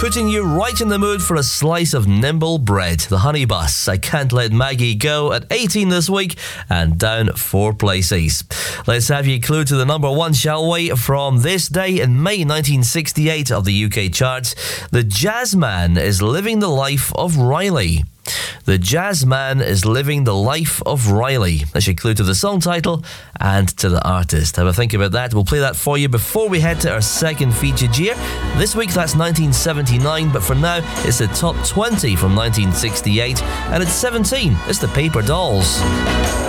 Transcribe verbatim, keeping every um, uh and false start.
Putting you right in the mood for a slice of nimble bread. The Honey Bus, I Can't Let Maggie Go, at eighteen this week and down four places. Let's have you clue to the number one, shall we? From this day in May nineteen sixty-eight of the U K charts, the jazz man is living the life of Riley. The jazz man is living the life of Riley. That's your clue to the song title and to the artist. Have a think about that. We'll play that for you before we head to our second featured year. This week that's nineteen seventy-nine, but for now it's the top twenty from nineteen sixty-eight, and it's seventeen. It's the Paper Dolls.